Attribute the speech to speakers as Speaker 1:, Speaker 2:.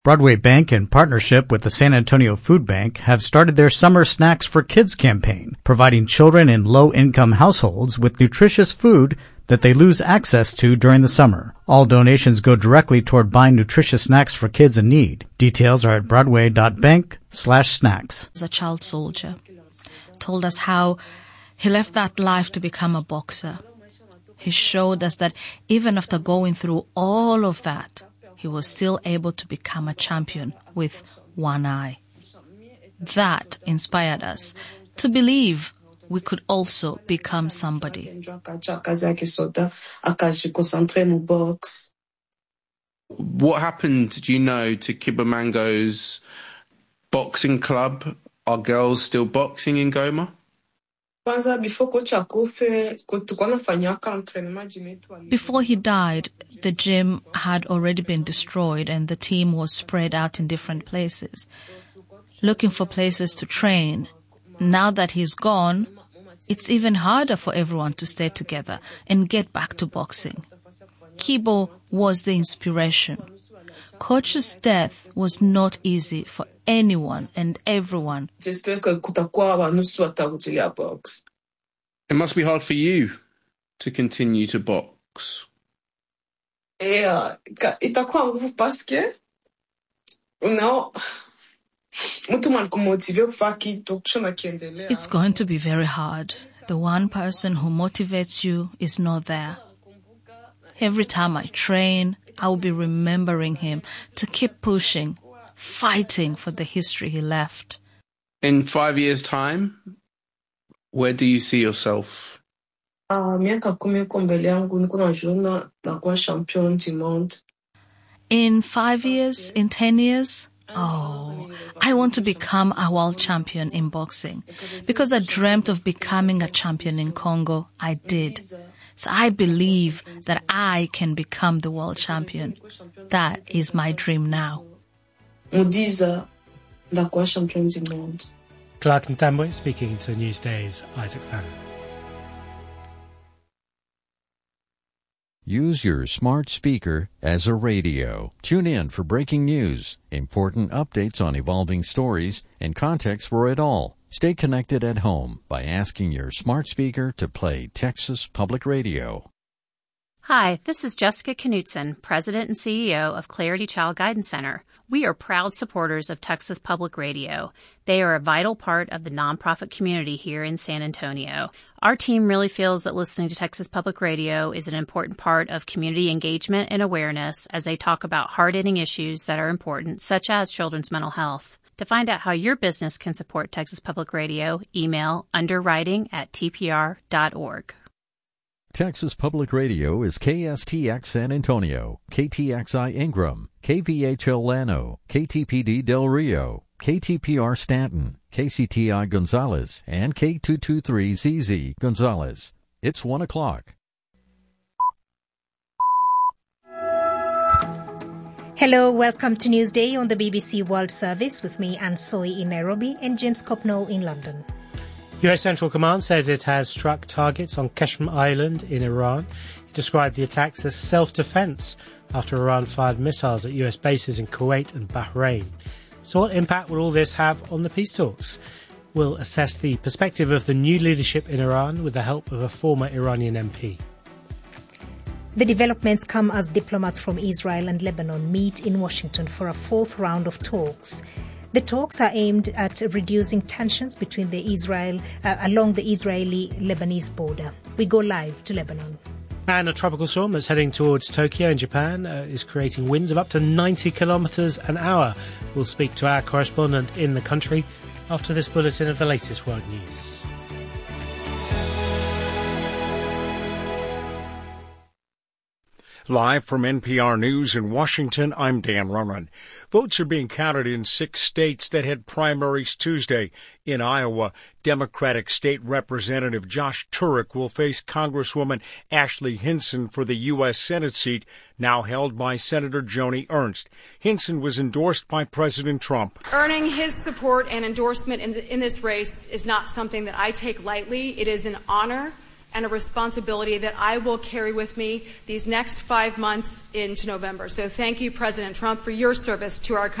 Speaker 1: Broadway Bank, in partnership with the San Antonio Food Bank, have started their Summer Snacks for Kids campaign, providing children in low-income households with nutritious food that they lose access to during the summer. All donations go directly toward buying nutritious snacks for kids in need. Details are at broadway.bank/snacks.
Speaker 2: As a child soldier, told us how he left that life to become a boxer. He showed us that even after going through all of that, he was still able to become a champion with one eye. That inspired us to believe we could also become somebody.
Speaker 3: What happened, do you know, to Kibamango's boxing club? Are girls still boxing in Goma?
Speaker 2: Before he died, the gym had already been destroyed and the team was spread out in different places, looking for places to train. Now that he's gone, it's even harder for everyone to stay together and get back to boxing. Kibo was the inspiration. Coach's death was not easy for anyone and everyone.
Speaker 3: It must be hard for you to continue to box.
Speaker 2: It's going to be very hard. The one person who motivates you is not there. Every time I train, I will be remembering him to keep pushing, fighting for the history he left.
Speaker 3: In 5 years' time, where do you see yourself?
Speaker 2: In 5 years, in 10 years, I want to become a world champion in boxing. Because I dreamt of becoming a champion in Congo, I did. So I believe that I can become the world champion. That is my dream now.
Speaker 4: Clark Ntambwe speaking to Newsday's Isaac Fannin.
Speaker 5: Use your smart speaker as a radio. Tune in for breaking news, important updates on evolving stories, and context for it all. Stay connected at home by asking your smart speaker to play Texas Public Radio.
Speaker 6: Hi, this is Jessica Knutson, President and CEO of Clarity Child Guidance Center. We are proud supporters of Texas Public Radio. They are a vital part of the nonprofit community here in San Antonio. Our team really feels that listening to Texas Public Radio is an important part of community engagement and awareness as they talk about hard-hitting issues that are important, such as children's mental health. To find out how your business can support Texas Public Radio, email underwriting@tpr.org.
Speaker 5: Texas Public Radio is KSTX San Antonio, KTXI Ingram, KVHL Llano, KTPD Del Rio, KTPR Stanton, KCTI Gonzales, and K223ZZ Gonzales. It's 1 o'clock.
Speaker 7: Hello, welcome to Newsday on the BBC World Service with me, Anne Soy in Nairobi and James Copnall in London.
Speaker 4: US Central Command says it has struck targets on Qashm Island in Iran. It described the attacks as self-defense after Iran fired missiles at US bases in Kuwait and Bahrain. So what impact will all this have on the peace talks? We'll assess the perspective of the new leadership in Iran with the help of a former Iranian MP.
Speaker 7: The developments come as diplomats from Israel and Lebanon meet in Washington for a fourth round of talks. The talks are aimed at reducing tensions between along the Israeli-Lebanese border. We go live to Lebanon.
Speaker 4: And a tropical storm that's heading towards Tokyo in Japan is creating winds of up to 90 kilometres an hour. We'll speak to our correspondent in the country after this bulletin of the latest world news.
Speaker 8: Live from NPR News in Washington, I'm Dan Ronan. Votes are being counted in 6 states that had primaries Tuesday. In Iowa, Democratic State Representative Josh Turek will face Congresswoman Ashley Hinson for the U.S. Senate seat, now held by Senator Joni Ernst. Hinson was endorsed by President Trump.
Speaker 9: Earning his support and endorsement in this race is not something that I take lightly. It is an honor and a responsibility that I will carry with me these next 5 months into November. So thank you, President Trump, for your service to our country.